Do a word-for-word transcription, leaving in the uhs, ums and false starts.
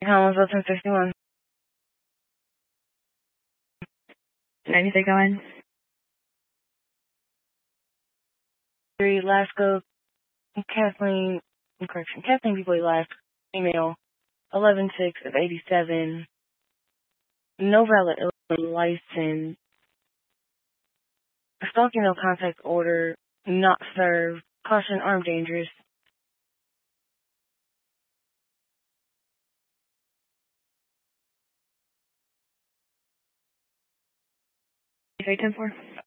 Collins, Wilson, sixty-one. ninety-six going. Three, last go, Kathleen, correction, Kathleen Beasley last, female, eleven six of eighty-seven, no valid Illinois license, stalking no contact order, not served, caution armed dangerous. three ten four.